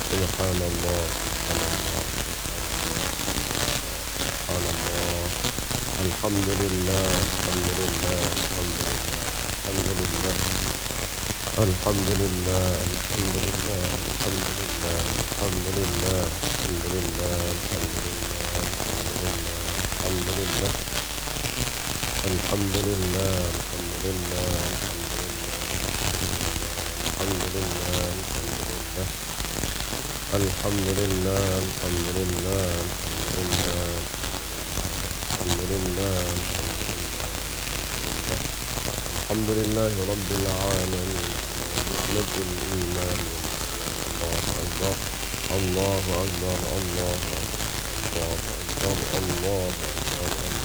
سبحان الله سبحان الله سبحان الله. الحمد لله الحمد لله الحمد لله الحمد لله الحمد لله الحمد لله الحمد لله الحمد لله الحمد لله الحمد لله الحمد لله الحمد لله الحمد لله الحمد لله الحمد لله الحمد لله الحمد لله الحمد لله رب العالمين نعمة الإيمان. الله أكبر الله أكبر الله أكبر الله أكبر الله أكبر